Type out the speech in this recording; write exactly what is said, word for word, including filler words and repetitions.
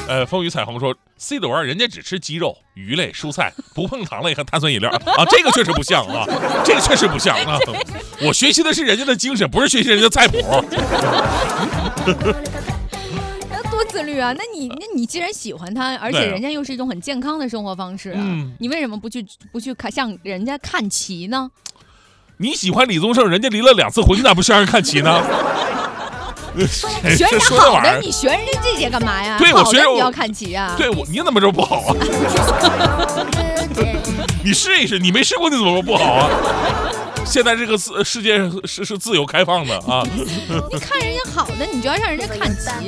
呃，风雨彩虹说 C 罗人家只吃鸡肉、鱼类、蔬菜，不碰糖类和碳酸饮料啊，这个确实不像啊，这个确实不像啊。我学习的是人家的精神，不是学习人家的菜谱。 多自律啊！那你那你既然喜欢他，而且人家又是一种很健康的生活方式啊，嗯、你为什么不去不去看向人家看齐呢？ 你喜欢李宗盛，人家离了两次婚，你咋不向人看齐呢？ 学人家好的，你学人家这些干嘛呀？ 对，我学你要看齐啊。 对，我你怎么就不好啊？你试一试，你没试过你怎么说不好啊？现在这个世界是是自由开放的啊。 你看人家好的，你就要让人家看齐。